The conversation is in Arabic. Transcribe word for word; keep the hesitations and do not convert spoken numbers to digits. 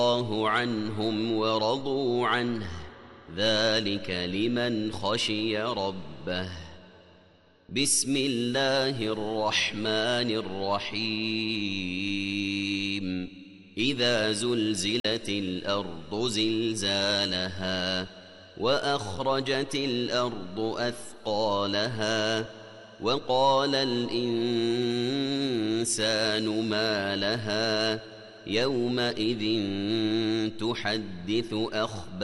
الله عنهم ورضوا عنه ذلك لمن خشي ربه. بسم الله الرحمن الرحيم. إذا زلزلت الأرض زلزالها وأخرجت الأرض أثقالها وقال الإنسان ما لها يومئذ تحدث أخبارها